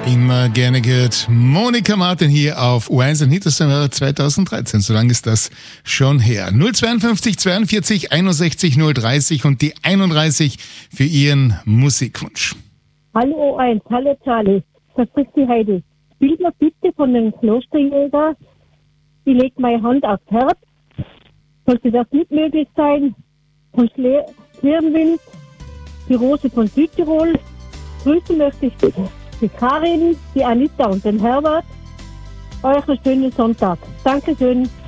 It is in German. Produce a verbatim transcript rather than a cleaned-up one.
Immer gerne gehört. Monika Martin hier auf U eins und Hit aus dem Jahr zweitausenddreizehn. So lange ist das schon her. null zweiundfünfzig zweiundvierzig einundsechzig null dreißig und die einunddreißig für Ihren Musikwunsch. Hallo O eins, hallo Charlie. Das ist die Heidi. Spiel mir bitte von den Klosterjäger. Ich leg meine Hand aufs Herz. Sollte das nicht möglich sein? Von Schlerenwind, die Rose von Südtirol. Grüßen möchte ich die Karin, die Anita und den Herbert. Euch einen schönen Sonntag. Dankeschön.